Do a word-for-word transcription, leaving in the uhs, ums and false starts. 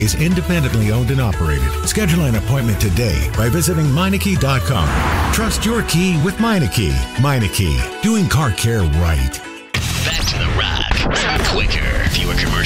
is independently owned and operated. Schedule an appointment today by visiting Meineke dot com. Trust your key with Meineke. Meineke, doing car care right. Back to the rock. Quicker, fewer commercials.